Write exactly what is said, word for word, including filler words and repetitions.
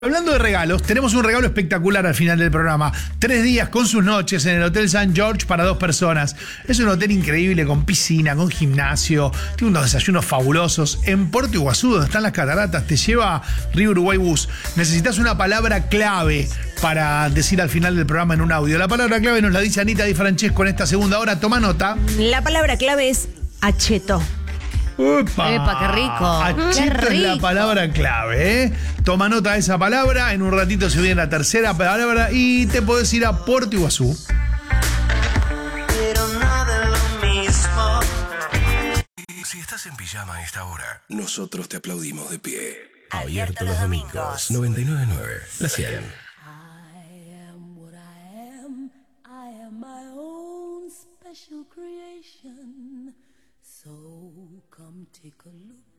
Hablando de regalos, tenemos un regalo espectacular al final del programa. Tres días con sus noches en el Hotel Saint George para dos personas. Es un hotel increíble con piscina, con gimnasio, tiene unos desayunos fabulosos. En Puerto Iguazú, donde están las cataratas, te lleva Río Uruguay Bus. Necesitas una palabra clave para decir al final del programa en un audio. La palabra clave nos la dice Anita Di Francesco en esta segunda hora. Toma nota. La palabra clave es acheto. ¡Upa! ¡Epa, qué rico! Acheto ¡Qué es la rico! palabra clave, ¿eh? Toma nota de esa palabra. En un ratito se viene la tercera palabra y te podés ir a Puerto Iguazú. Pero nada lo mismo. Si estás en pijama a esta hora, Nosotros te aplaudimos de pie. abierto los domingos. noventa y nueve punto nueve, la cien. I am what I am. I am my own special creation. So come take a look